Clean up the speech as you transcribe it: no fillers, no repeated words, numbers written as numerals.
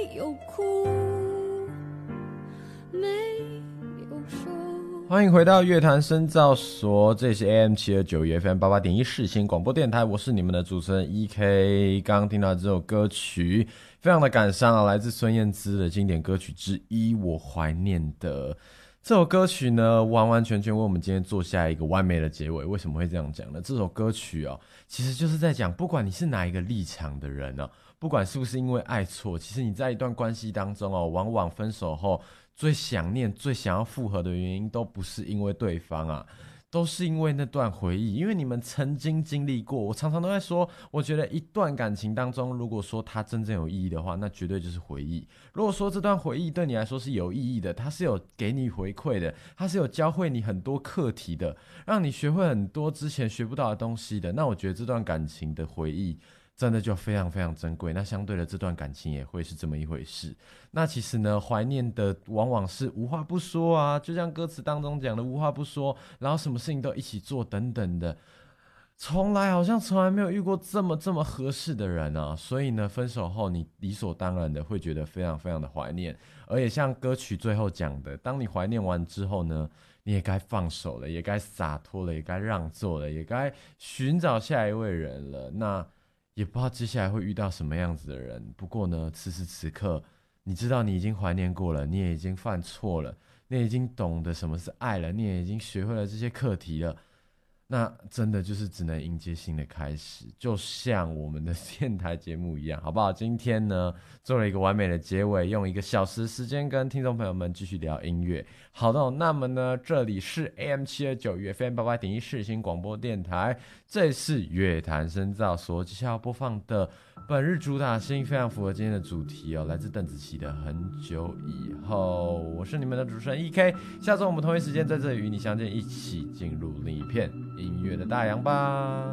有哭，没有说。 欢迎回到乐坛深造所，这里是 AM729 FM88.1 世新广播电台，我是你们的主持人 EK。刚刚听到这首歌曲非常的感伤啊，来自孙燕姿的经典歌曲之一《我怀念的》。这首歌曲呢，完完全全为我们今天做下一个完美的结尾。为什么会这样讲呢？这首歌曲其实就是在讲，不管你是哪一个立场的人不管是不是因为爱错，其实你在一段关系当中往往分手后最想念、最想要复合的原因，都不是因为对方都是因为那段回忆，因为你们曾经经历过。我常常都在说，我觉得一段感情当中，如果说它真正有意义的话，那绝对就是回忆。如果说这段回忆对你来说是有意义的，它是有给你回馈的，它是有教会你很多课题的，让你学会很多之前学不到的东西的，那我觉得这段感情的回忆真的就非常非常珍贵。那相对的，这段感情也会是这么一回事。那其实呢，怀念的往往是无话不说就像歌词当中讲的无话不说，然后什么事情都一起做等等的，从来没有遇过这么合适的人所以呢，分手后你理所当然的会觉得非常非常的怀念。而且像歌曲最后讲的，当你怀念完之后呢，你也该放手了，也该洒脱了，也该让座了，也该寻找下一位人了。那也不知道接下来会遇到什么样子的人，不过呢，此时此刻你知道你已经怀念过了，你也已经犯错了，你也已经懂得什么是爱了，你也已经学会了这些课题了，那真的就是只能迎接新的开始，就像我们的电台节目一样，好不好？今天呢，做了一个完美的结尾，用1个小时时间跟听众朋友们继续聊音乐。好的，那么呢，这里是 AM729 FM88.1 世新广播电台，这是乐坛深造所接下来要播放的本日主打新，非常符合今天的主题来自邓紫棋的《很久以后》。我是你们的主持人 EK， 下周我们同一时间在这里与你相见，一起进入另一片音乐的大洋吧。